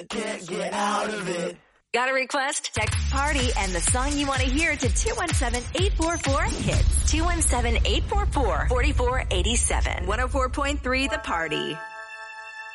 Can't get out of it. Got a request? Text PARTY and the song you want to hear to 217-844-HITS. 217-844-4487. 104.3 The Party.